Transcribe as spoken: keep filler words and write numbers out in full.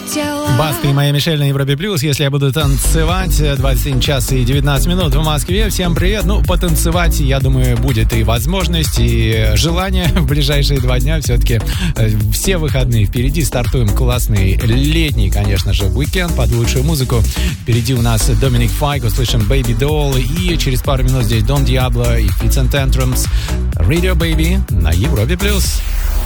Баста и Майя Мишель на Европе Плюс. Если я буду танцевать, двадцать один час и девятнадцать минут в Москве. Всем привет. Ну, потанцевать, я думаю, будет и возможность, и желание в ближайшие два дня. Все-таки все выходные впереди. Стартуем классный летний, конечно же, уикенд под лучшую музыку. Впереди у нас Доминик Файк, услышим Baby Doll. И через пару минут здесь Don Diablo и Fits and Tantrums. Radio Baby на Европе Плюс.